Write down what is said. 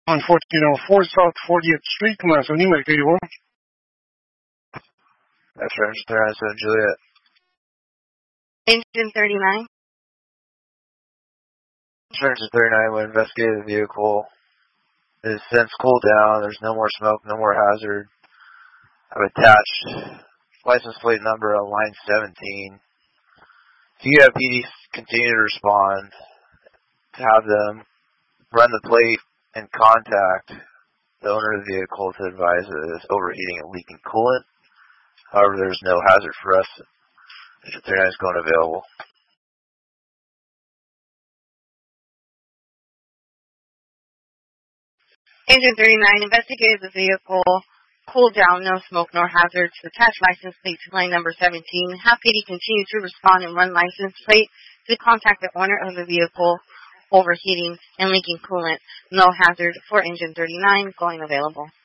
on 1404 South 40th Street, Tomaso, New York, 81. That's right, Mr. Juliet. Engine 39. Engine 39 will investigate the vehicle. It has since cooled down. There's no more smoke, no more hazard. I've attached license plate number on line 17. If you have PD continue to respond, to have them run the plate and contact the owner of the vehicle to advise that it's overheating and leaking coolant. However, there's no hazard for us. Engine 39 is going available. Engine 39 investigated the vehicle, cooled down, no smoke nor hazards. Attached license plate to line number 17. Have PD continue to respond and run license plate to contact the owner of the vehicle, overheating and leaking coolant. No hazard for Engine 39 going available.